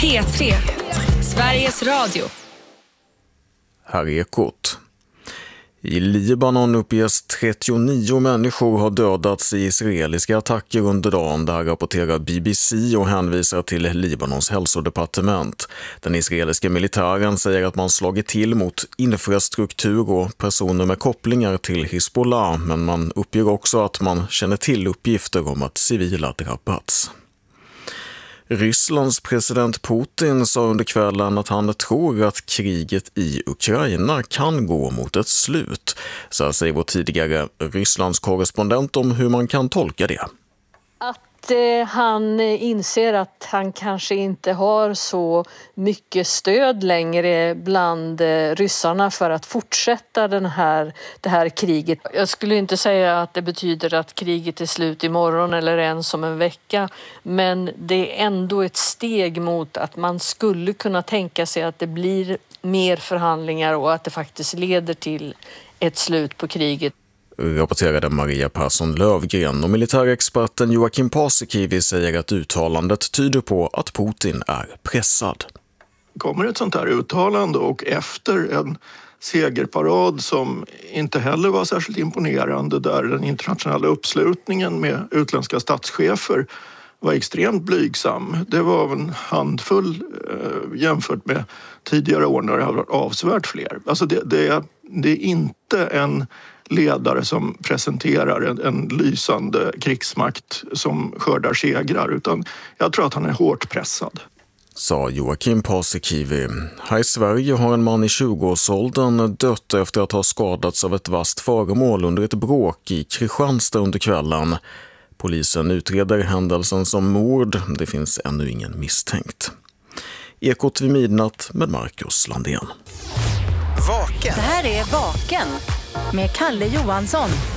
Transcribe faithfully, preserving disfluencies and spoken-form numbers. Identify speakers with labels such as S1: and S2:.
S1: P tre, Sveriges Radio.
S2: Här är Ekot. I Libanon uppges trettionio människor har dödats i israeliska attacker under dagen. Det här rapporterar B B C och hänvisar till Libanons hälsodepartement. Den israeliska militären säger att man slagit till mot infrastruktur och personer med kopplingar till Hezbollah, men man uppger också att man känner till uppgifter om att civila drabbats. Rysslands president Putin sa under kvällen att han tror att kriget i Ukraina kan gå mot ett slut. Så här säger vår tidigare Rysslands korrespondent om hur man kan tolka det.
S3: Att eh, han inser att han kanske inte har så mycket stöd längre bland eh, ryssarna för att fortsätta den här, det här kriget. Jag skulle inte säga att det betyder att kriget är slut imorgon eller ens om en vecka. Men det är ändå ett steg mot att man skulle kunna tänka sig att det blir mer förhandlingar och att det faktiskt leder till ett slut på kriget.
S2: Rapporterade Maria Persson Lövgren, och militärexperten Joakim Paasikivi säger att uttalandet tyder på att Putin är pressad.
S4: Kommer ett sånt här uttalande och efter en segerparad som inte heller var särskilt imponerande, där den internationella uppslutningen med utländska statschefer var extremt blygsam. Det var en handfull eh, jämfört med tidigare år när det har varit avsevärt fler. Alltså det, det, det är inte en ledare som presenterar en, en lysande krigsmakt som skördar segrar, utan jag tror att han är hårt pressad.
S2: Sa Joakim Paasikivi. Här i Sverige har en man i tjugoårsåldern dött efter att ha skadats av ett vasst föremål under ett bråk i Kristianstad under kvällen. Polisen utreder händelsen som mord. Det finns ännu ingen misstänkt. Ekot vid midnatt med Marcus Landén.
S5: Vaken. Det här är Vaken med Kalle Johansson.